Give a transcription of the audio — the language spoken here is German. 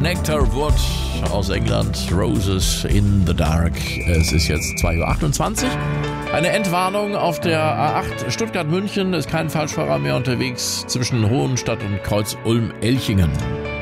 Nectarwood aus England, Roses in the Dark. Es ist jetzt 2:28 Uhr. Eine Entwarnung auf der A8 Stuttgart-München. Ist kein Falschfahrer mehr unterwegs zwischen Hohenstadt und Kreuz Ulm-Elchingen.